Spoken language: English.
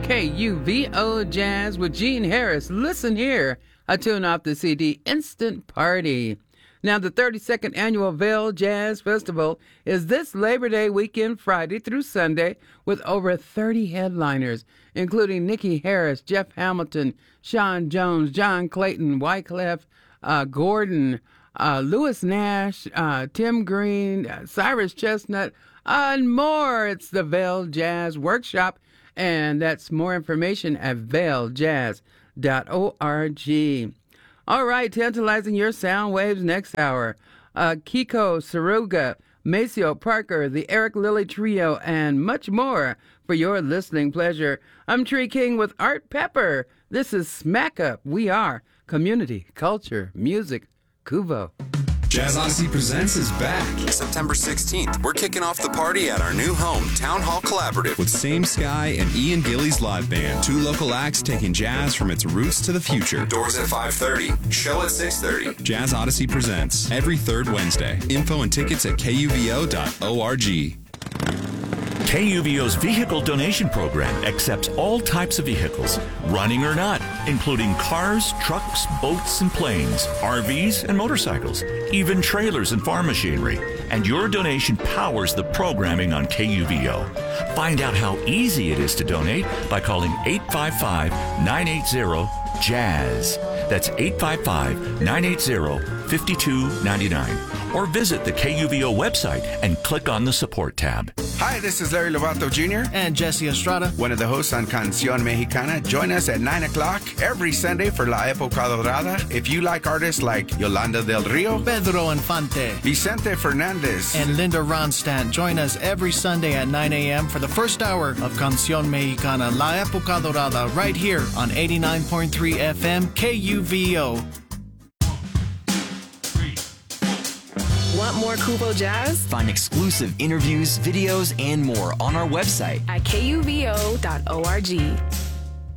KUVO Jazz with Gene Harris. Listen here, a tune off the CD Instant Party. Now, the 32nd Annual Vail Jazz Festival is this Labor Day weekend, Friday through Sunday, with over 30 headliners, including Nikki Harris, Jeff Hamilton, Sean Jones, John Clayton, Wyclef Gordon, Lewis Nash, Tim Green, Cyrus Chestnut, and more. It's the Vail Jazz Workshop, and that's more information at vailjazz.org. All right, tantalizing your sound waves next hour. Kiko Saruga, Maceo Parker, the Eric Lilly Trio, and much more for your listening pleasure. I'm Tree King with Art Pepper. This is Smack Up. We are community, culture, music, Kuvo. Jazz Odyssey Presents is back. September 16th, we're kicking off the party at our new home, Town Hall Collaborative. With Same Sky and Ian Gillies Live Band. 2 local acts taking jazz from its roots to the future. Doors at 5:30, show at 6:30. Jazz Odyssey Presents every third Wednesday. Info and tickets at kuvo.org. KUVO's Vehicle Donation Program accepts all types of vehicles, running or not, including cars, trucks, boats, and planes, RVs, and motorcycles, even trailers and farm machinery. And your donation powers the programming on KUVO. Find out how easy it is to donate by calling 855-980-JAZZ. That's 855-980-5299. Or visit the KUVO website and click on the Support tab. Hi, this is Larry Lovato Jr. and Jesse Estrada, one of the hosts on Canción Mexicana. Join us at 9 o'clock every Sunday for La Época Dorada. If you like artists like Yolanda del Rio, Pedro Infante, Vicente Fernandez, and Linda Ronstadt, join us every Sunday at 9 a.m. for the first hour of Canción Mexicana, La Época Dorada, right here on 89.3 FM KUVO. Want more Kuvo Jazz? Find exclusive interviews, videos, and more on our website at kuvo.org.